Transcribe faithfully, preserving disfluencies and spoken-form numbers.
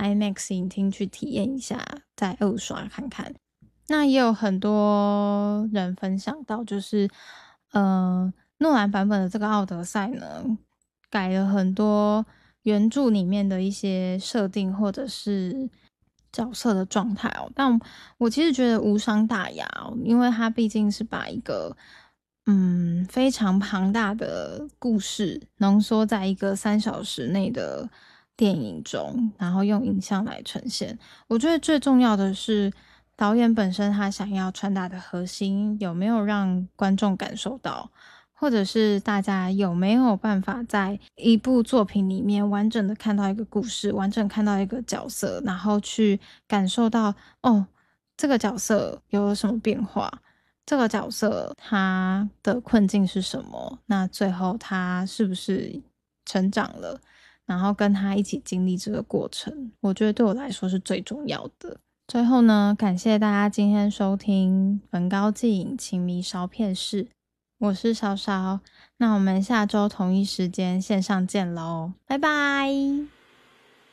IMAX 影厅去体验一下，再二刷看看。那也有很多人分享到，就是呃，诺兰版本的这个奥德赛呢，改了很多原著里面的一些设定或者是角色的状态哦。但我其实觉得无伤大雅哦，因为它毕竟是把一个嗯非常庞大的故事浓缩在一个三小时内的电影中，然后用影像来呈现。我觉得最重要的是导演本身他想要传达的核心有没有让观众感受到，或者是大家有没有办法在一部作品里面完整的看到一个故事，完整看到一个角色，然后去感受到哦，这个角色有什么变化，这个角色他的困境是什么，那最后他是不是成长了，然后跟他一起经历这个过程，我觉得对我来说是最重要的。最后呢，感谢大家今天收听焚高祭影情迷烧片室，我是烧烧，那我们下周同一时间线上见咯，拜拜。